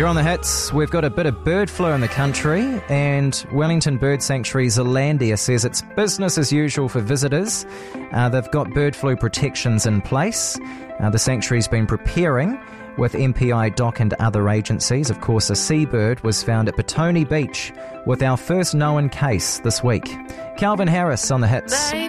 You're on the hits. We've got a bit of bird flu in the country, and Wellington Bird Sanctuary Zealandia says it's business as usual for visitors. They've got bird flu protections in place. The sanctuary's been preparing with MPI Doc and other agencies. Of course, a seabird was found at Petone Beach with our first known case this week. Calvin Harris on the hits.